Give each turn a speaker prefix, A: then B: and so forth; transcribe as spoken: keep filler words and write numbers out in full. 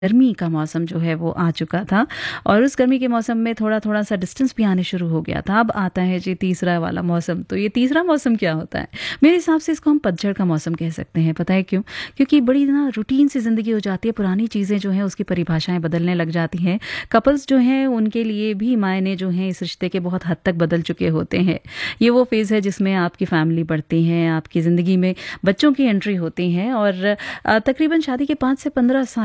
A: गर्मी का मौसम जो है वो आ चुका था और उस गर्मी के मौसम में थोड़ा-थोड़ा सा डिस्टेंस भी आने शुरू हो गया था। अब आता है जी तीसरा वाला मौसम, तो ये तीसरा मौसम क्या होता है? मेरे हिसाब से इसको हम पतझड़ का मौसम कह सकते हैं, पता है क्यों? क्योंकि बड़ी ना रूटीन सी ज़िंदगी हो जाती है, पुरानी चीज़ें जो हैं उसकी परिभाषाएँ बदलने लग जाती हैं। कपल्स जो हैं उनके लिए भी मायने जो हैं इस रिश्ते के बहुत हद तक बदल चुके होते हैं। ये वो फ़ेज़ है जिसमें आपकी फैमिली बढ़ती है, आपकी ज़िंदगी में बच्चों की एंट्री होती है और अ, तकरीबन शादी के पाँच से पंद्रह साल